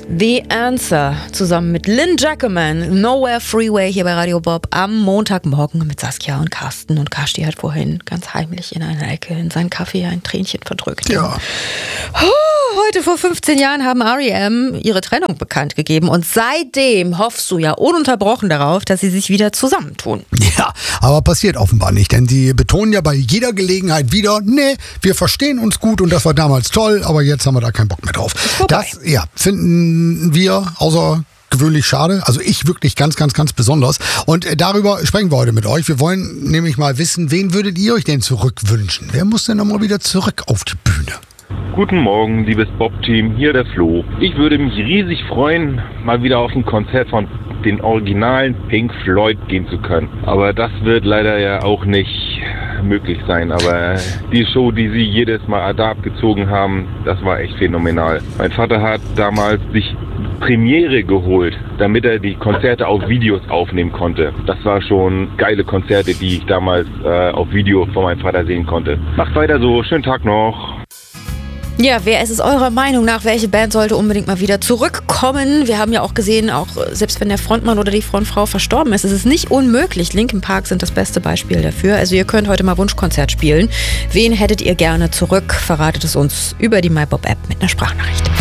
The Answer zusammen mit Lynn Jackeman, Nowhere Freeway hier bei Radio Bob am Montagmorgen mit Saskia und Carsten. Und Carsti hat vorhin ganz heimlich in einer Ecke in seinen Kaffee ein Tränchen verdrückt. Ja. Heute vor 15 Jahren haben R.E.M. ihre Trennung bekannt gegeben und seitdem hoffst du ja ununterbrochen darauf, dass sie sich wieder zusammentun. Ja, aber passiert offenbar nicht, denn sie betonen ja bei jeder Gelegenheit wieder, nee, wir verstehen uns gut und das war damals toll, aber jetzt haben wir da keinen Bock mehr drauf. Das finden wir außergewöhnlich schade, also ich wirklich ganz, ganz, ganz besonders. Und darüber sprechen wir heute mit euch. Wir wollen nämlich mal wissen, wen würdet ihr euch denn zurückwünschen? Wer muss denn nochmal wieder zurück auf die Bühne? Guten Morgen, liebes Bob-Team, hier der Flo. Ich würde mich riesig freuen, mal wieder auf ein Konzert von den originalen Pink Floyd gehen zu können. Aber das wird leider ja auch nicht möglich sein. Aber die Show, die sie jedes Mal da abgezogen haben, das war echt phänomenal. Mein Vater hat damals sich Premiere geholt, damit er die Konzerte auf Videos aufnehmen konnte. Das war schon geile Konzerte, die ich damals auf Video von meinem Vater sehen konnte. Macht weiter so, schönen Tag noch. Ja, wer ist es eurer Meinung nach? Welche Band sollte unbedingt mal wieder zurückkommen? Wir haben ja auch gesehen, auch selbst wenn der Frontmann oder die Frontfrau verstorben ist, ist es nicht unmöglich. Linkin Park sind das beste Beispiel dafür. Also ihr könnt heute mal Wunschkonzert spielen. Wen hättet ihr gerne zurück? Verratet es uns über die MyBob-App mit einer Sprachnachricht.